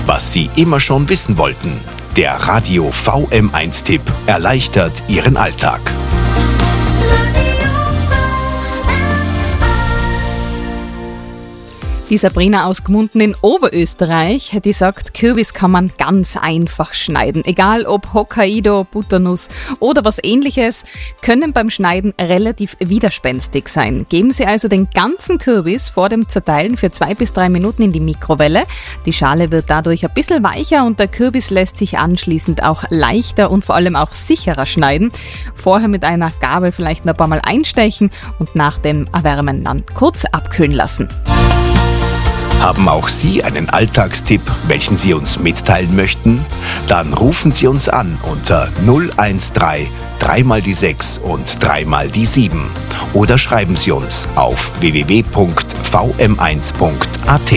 was Sie immer schon wissen wollten. Der Radio VM1-Tipp erleichtert Ihren Alltag. Die Sabrina aus Gmunden in Oberösterreich, die sagt, Kürbis kann man ganz einfach schneiden. Egal ob Hokkaido, Butternuss oder was Ähnliches, können beim Schneiden relativ widerspenstig sein. Geben Sie also den ganzen Kürbis vor dem Zerteilen für 2 bis 3 Minuten in die Mikrowelle. Die Schale wird dadurch ein bisschen weicher und der Kürbis lässt sich anschließend auch leichter und vor allem auch sicherer schneiden. Vorher mit einer Gabel vielleicht ein paar Mal einstechen und nach dem Erwärmen dann kurz abkühlen lassen. Haben auch Sie einen Alltagstipp, welchen Sie uns mitteilen möchten? Dann rufen Sie uns an unter 013 3 mal die 6 und 3 mal die 7 oder schreiben Sie uns auf www.vm1.at.